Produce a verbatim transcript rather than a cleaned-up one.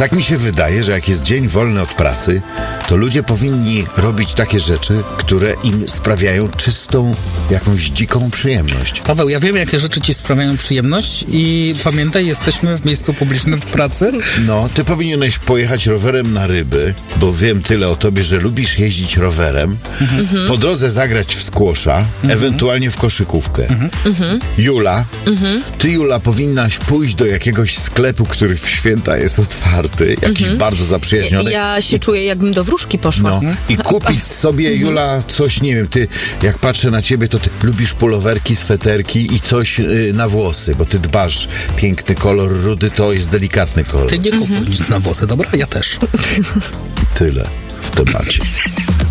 Tak mi się wydaje, że jak jest dzień wolny od pracy, to ludzie powinni robić takie rzeczy, które im sprawiają czystą, jakąś dziką przyjemność. Paweł, ja wiem, jakie rzeczy ci sprawiają przyjemność i pamiętaj, jesteśmy w miejscu publicznym w pracy. No, ty powinieneś pojechać rowerem na ryby, bo wiem tyle o tobie, że lubisz jeździć rowerem, mhm. po drodze zagrać w squasha, mhm. ewentualnie w koszykówkę. Mhm. Jula, mhm. ty Jula powinnaś pójść do jakiegoś sklepu, który w święta jest otwarty, jakiś mhm. bardzo zaprzyjaźniony. Ja się czuję, jakbym do wróżki poszła. No, i kupić sobie, Jula, coś, nie wiem, ty, jak patrzę na ciebie, to ty lubisz pulowerki, sweterki i coś y, na włosy, bo ty dbasz. Piękny kolor rudy to jest delikatny kolor. Ty nie kupuj nic na włosy, dobra? Ja też. Tyle w temacie.